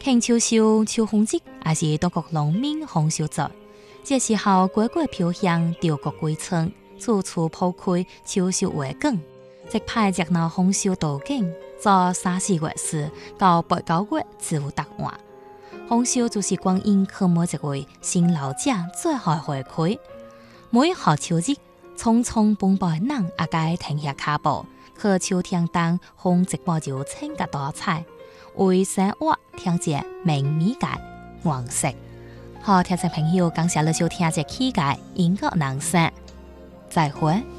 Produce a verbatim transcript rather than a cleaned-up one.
庆秋收秋风节，也是中国农民丰收节。这时候，乖乖飘香，调国归村，处处铺开秋收花卷，即派热闹丰收图景，从三四月时到八九月自有答案。丰收就是观音去每一位辛劳者最后回馈。每一号秋日，匆匆奔波的人也该停下脚步，去秋天当烘一煲就清嘅大菜，为生活添一明米嘅黄色。好，听众朋友，感谢你收听这期嘅音乐人生，再会。